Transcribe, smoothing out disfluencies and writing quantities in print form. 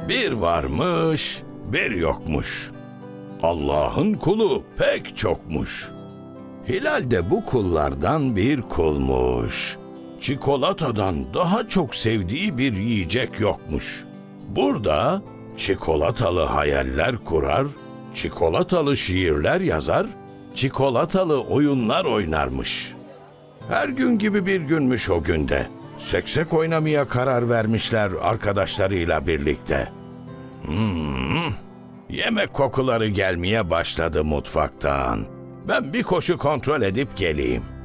Bir varmış, bir yokmuş. Allah'ın kulu pek çokmuş. Hilal de bu kullardan bir kulmuş. Çikolatadan daha çok sevdiği bir yiyecek yokmuş. Burada çikolatalı hayaller kurar, çikolatalı şiirler yazar, çikolatalı oyunlar oynarmış. Her gün gibi bir günmüş o günde. Seksek oynamaya karar vermişler arkadaşlarıyla birlikte. Yemek kokuları gelmeye başladı mutfaktan. Ben bir koşu kontrol edip geleyim.